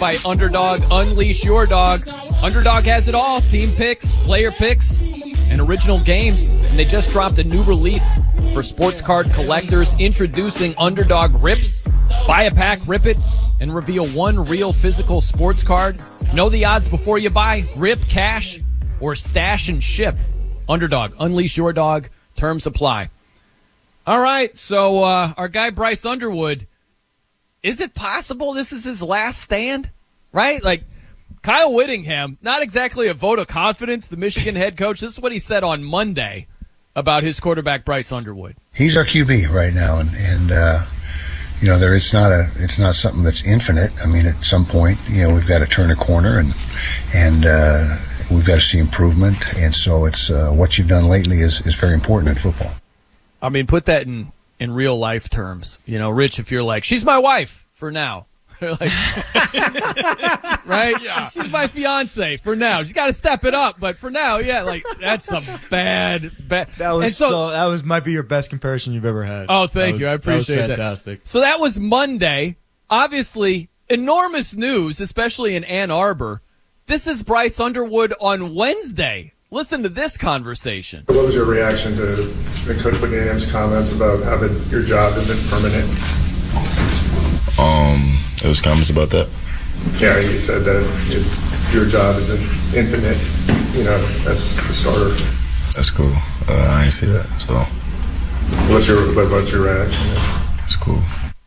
by Underdog. Unleash your dog. Underdog has it all. Team picks, player picks, and original games. And they just dropped a new release for sports card collectors, introducing Underdog Rips. Buy a pack, rip it, and reveal one real physical sports card. Know the odds before you buy. Rip, cash, or stash and ship. Underdog. Unleash your dog. Terms apply. All right, so our guy Bryce Underwood, is it possible this is his last stand? Right? Like, Kyle Whittingham, not exactly a vote of confidence, the Michigan head coach. This is what he said on Monday about his quarterback, Bryce Underwood. He's our QB right now, and it's not something that's infinite. I mean, at some point, we've got to turn a corner, and we've got to see improvement. And so it's what you've done lately is very important in football. I mean, put that in real life terms. Rich, if you're like, she's my wife for now. Like, right? Yeah. She's my fiance for now. She's got to step it up, but for now, yeah, like that's some bad. That might be your best comparison you've ever had. Oh, thank you. I appreciate that. Fantastic. So that was Monday. Obviously, enormous news, especially in Ann Arbor. This is Bryce Underwood on Wednesday. Listen to this conversation. What was your reaction to Coach Whittingham's comments about how your job isn't permanent? It was comments about that. Yeah, he said that your job isn't infinite, as a starter. That's cool. I didn't see that. So, what's your reaction? It's cool.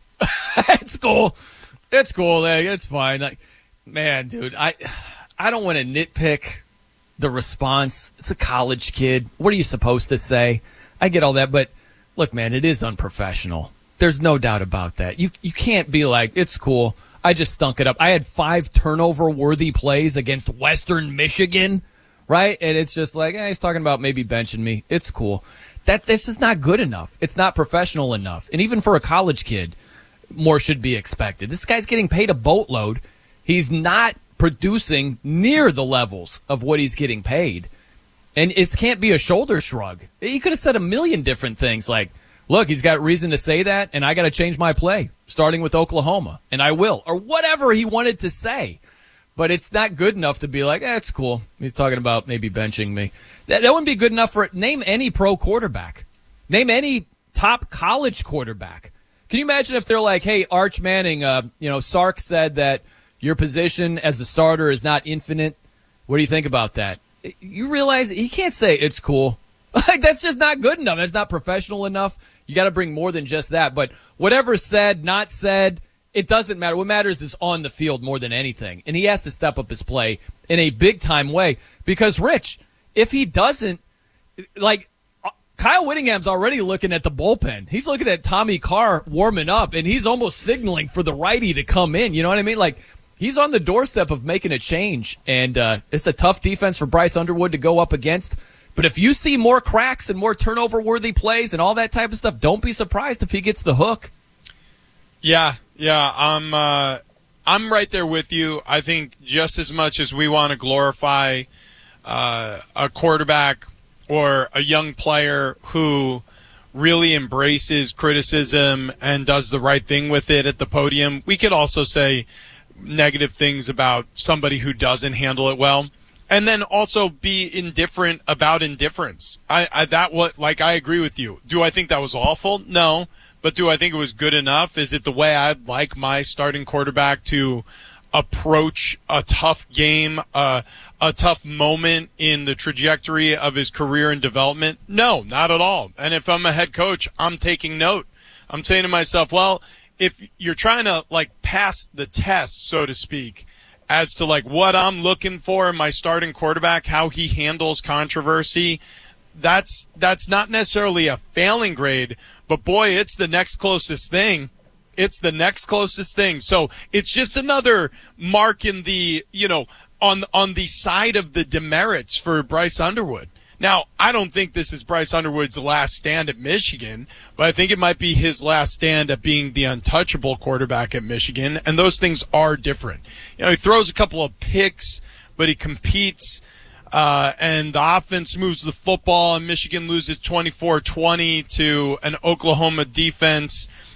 It's cool. It's cool. It's fine. Like, man, dude, I don't want to nitpick the response. It's a college kid. What are you supposed to say? I get all that, but look, man, it is unprofessional. There's no doubt about that. You can't be like, it's cool. I just stunk it up. I had 5 turnover-worthy plays against Western Michigan, right? And it's just like, he's talking about maybe benching me. It's cool. This is not good enough. It's not professional enough. And even for a college kid, more should be expected. This guy's getting paid a boatload. He's not producing near the levels of what he's getting paid. And it can't be a shoulder shrug. He could have said a million different things like, look, he's got reason to say that, and I got to change my play, starting with Oklahoma, and I will, or whatever he wanted to say. But it's not good enough to be like, it's cool. He's talking about maybe benching me. That wouldn't be good enough for name any pro quarterback. Name any top college quarterback. Can you imagine if they're like, hey, Arch Manning, Sark said that your position as the starter is not infinite. What do you think about that? You realize he can't say it's cool. Like, that's just not good enough. That's not professional enough. You got to bring more than just that. But whatever's said, not said, it doesn't matter. What matters is on the field more than anything. And he has to step up his play in a big-time way. Because, Rich, if he doesn't, like, Kyle Whittingham's already looking at the bullpen. He's looking at Tommy Carr warming up, and he's almost signaling for the righty to come in. You know what I mean? Like, he's on the doorstep of making a change. And it's a tough defense for Bryce Underwood to go up against. But if you see more cracks and more turnover-worthy plays and all that type of stuff, don't be surprised if he gets the hook. Yeah, I'm right there with you. I think just as much as we want to glorify a quarterback or a young player who really embraces criticism and does the right thing with it at the podium, we could also say negative things about somebody who doesn't handle it well. And then also be indifferent about indifference. I agree with you. Do I think that was awful? No. But do I think it was good enough? Is it the way I'd like my starting quarterback to approach a tough game, a tough moment in the trajectory of his career and development? No, not at all. And if I'm a head coach, I'm taking note. I'm saying to myself, well, if you're trying to pass the test, so to speak, as to what I'm looking for in my starting quarterback, how he handles controversy, that's not necessarily a failing grade, but boy, it's the next closest thing. It's the next closest thing. So it's just another mark in the, on the side of the demerits for Bryce Underwood. Now, I don't think this is Bryce Underwood's last stand at Michigan, but I think it might be his last stand at being the untouchable quarterback at Michigan, and those things are different. He throws a couple of picks, but he competes, and the offense moves the football, and Michigan loses 24-20 to an Oklahoma defense